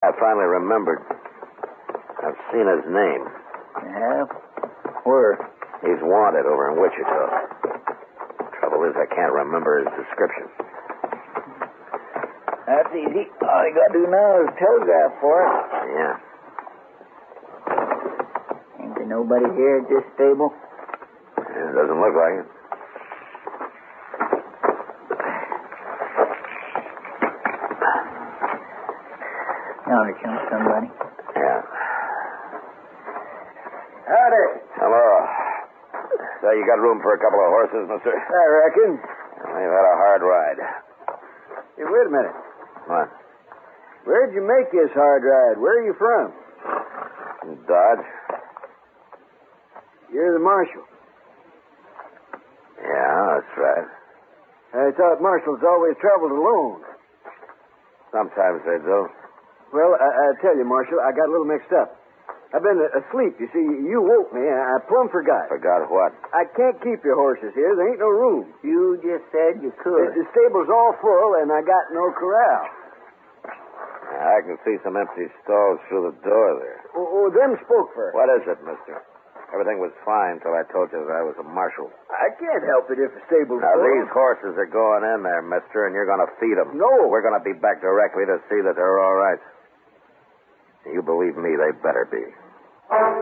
I finally remembered. I've seen his name. Yeah? Where? He's wanted over in Wichita. Trouble is, I can't remember his description. That's easy. All you gotta do now is telegraph for it. Yeah. Ain't there nobody here at this stable? It doesn't look like it. Now there comes somebody. Yeah. Howdy. Hello. So you got room for a couple of horses, mister? I reckon. We've had a hard ride. Hey, wait a minute. What? Where'd you make this hard ride? Where are you from? Dodge? You're the marshal. Yeah, that's right. I thought marshals always traveled alone. Sometimes they do. Well, I tell you, Marshal, I got a little mixed up. I've been asleep. You see, you woke me. I plumb forgot. Forgot what? I can't keep your horses here. There ain't no room. You just said you could. The stable's all full, and I got no corral. I can see some empty stalls through the door there. Oh, them spoke first. What is it, mister? Everything was fine till I told you that I was a marshal. I can't help it if the stable's Now, full. these horses are going in there, mister, and you're going to feed them. No. We're going to be back directly to see that they're all right. You believe me, they better be.